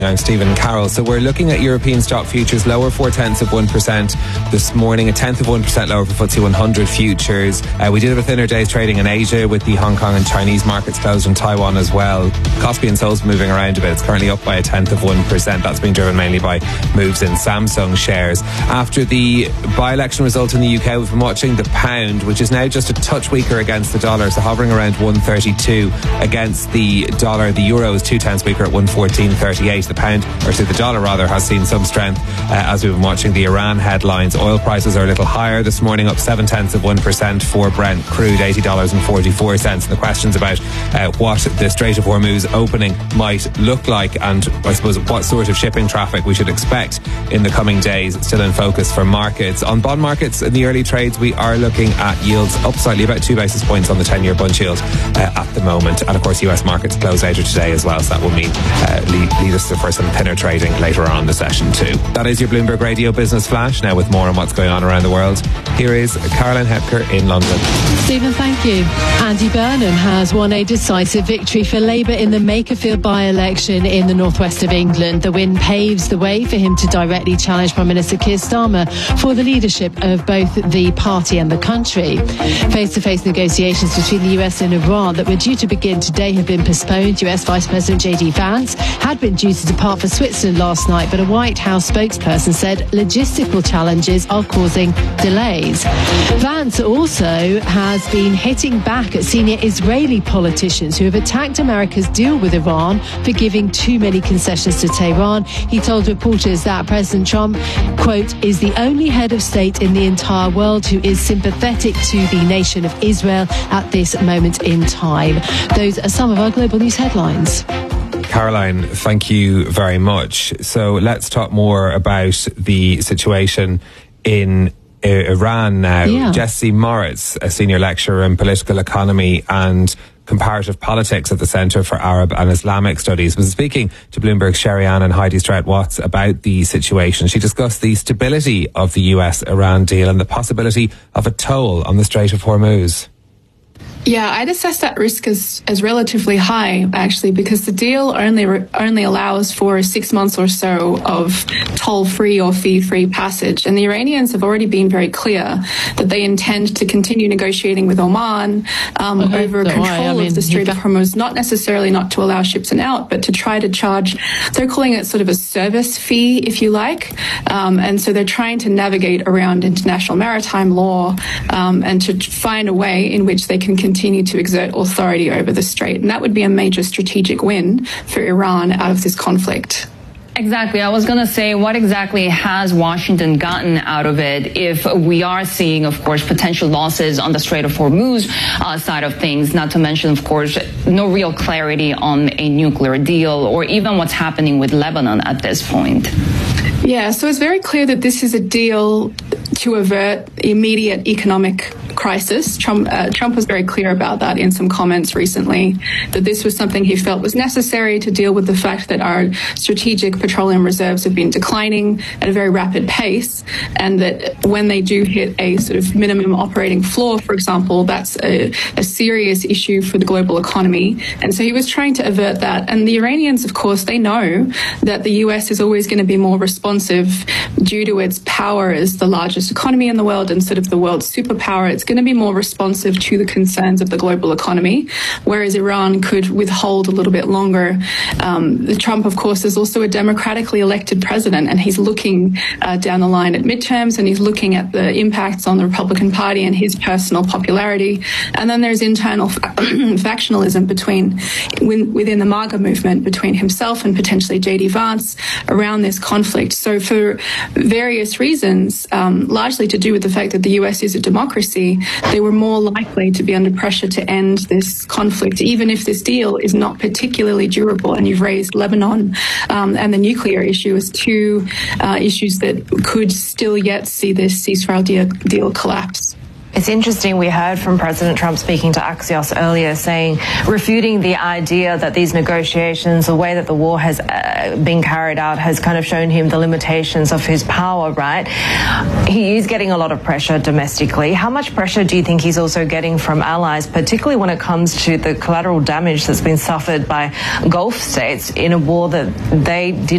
I'm Stephen Carroll. So we're looking at European stock futures lower 0.4% this morning, 0.1% lower for FTSE 100 futures. We did have a thinner day's trading in Asia with the Hong Kong and Chinese markets closed in Taiwan as well. Kospi and Seoul's moving around a bit. It's currently up by 0.1%. That's being driven mainly by moves in Samsung shares. After the by-election result in the UK, we've been watching the pound, which is now just a touch weaker against the dollar, so hovering around 132 against the dollar. The euro is 2 tenths weaker at 114.38. The pound, or the dollar rather, has seen some strength as we've been watching the Iran headlines. Oil prices are a little higher this morning, up 0.7% for Brent crude, $80.44. And the questions about what the Strait of Hormuz opening might look like, and I suppose what sort of shipping traffic we should expect in the coming days, still in focus for markets. On bond markets in the early trades, we are looking at yields up slightly, about 2 basis points on the 10-year bund yield at the moment. And of course, US markets close later today as well, so that will mean lead us for some thinner trading later on in the session too. That is your Bloomberg Radio Business Flash. Now with more on what's going on around the world, here is Caroline Hepker in London. Stephen, thank you. Andy Burnham has won a decisive victory for Labour in the Makerfield by-election in the northwest of England. The win paves the way for him to directly challenge Prime Minister Keir Starmer for the leadership of both the party and the country. Face-to-face negotiations between the US and Iran that were due to begin today have been postponed. US Vice President J.D. Vance had been due to depart for Switzerland last night, but a White House spokesperson said logistical challenges are causing delays. Vance also has been hitting back at senior Israeli politicians who have attacked America's deal with Iran for giving too many concessions to Tehran. He told reporters that President Trump, quote, is the only head of state in the entire world who is sympathetic to the nation of Israel at this moment in time. Those are some of our global news headlines. Caroline, thank you very much. So let's talk more about the situation in Iran now. Yeah. Jesse Moritz, a senior lecturer in political economy and comparative politics at the Centre for Arab and Islamic Studies, was speaking to Bloomberg's Sherry Ann and Heidi Strout-Watts about the situation. She discussed the stability of the US-Iran deal and the possibility of a toll on the Strait of Hormuz. Yeah, I'd assess that risk as relatively high, actually, because the deal only allows for 6 months or so of toll-free or fee-free passage. And the Iranians have already been very clear that they intend to continue negotiating with Oman over control of the Strait of Hormuz, not necessarily not to allow ships in out, but to try to charge, they're calling it sort of a service fee, if you like. And so they're trying to navigate around international maritime law and to find a way in which they can continue to exert authority over the strait. And that would be a major strategic win for Iran out of this conflict. Exactly. I was going to say, what exactly has Washington gotten out of it if we are seeing, of course, potential losses on the Strait of Hormuz side of things, not to mention, of course, no real clarity on a nuclear deal or even what's happening with Lebanon at this point? Yeah, so it's very clear that this is a deal to avert immediate economic crisis. Trump was very clear about that in some comments recently, that this was something he felt was necessary to deal with the fact that our strategic petroleum reserves have been declining at a very rapid pace, and that when they do hit a sort of minimum operating floor, for example, that's a serious issue for the global economy. And so he was trying to avert that. And the Iranians, of course, they know that the US is always going to be more responsive due to its power as the largest economy in the world and sort of the world's superpower. It's going to be more responsive to the concerns of the global economy, whereas Iran could withhold a little bit longer. Trump, of course, is also a democratically elected president, and he's looking down the line at midterms, and he's looking at the impacts on the Republican Party and his personal popularity. And then there's internal factionalism within the MAGA movement between himself and potentially J.D. Vance around this conflict. So for various reasons, largely to do with the fact that the US is a democracy, they were more likely to be under pressure to end this conflict, even if this deal is not particularly durable. And you've raised Lebanon and the nuclear issue as two issues that could still yet see this ceasefire deal collapse. It's interesting, we heard from President Trump speaking to Axios earlier saying, refuting the idea that these negotiations, the way that the war has been carried out has kind of shown him the limitations of his power, right? He is getting a lot of pressure domestically. How much pressure do you think he's also getting from allies, particularly when it comes to the collateral damage that's been suffered by Gulf states in a war that they did